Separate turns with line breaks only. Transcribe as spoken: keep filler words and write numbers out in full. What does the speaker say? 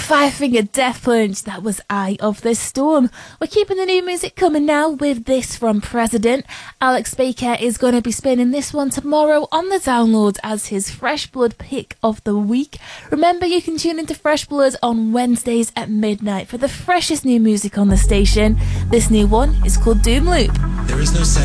Five Finger Death Punch, that was Eye of the Storm. We're keeping the new music coming now with this from President. Alex Baker is going to be spinning this one tomorrow on the downloads as his Fresh Blood pick of the week. Remember, you can tune into Fresh Blood on Wednesdays at midnight for the freshest new music on the station. This new one is called Doom Loop.
There is no sense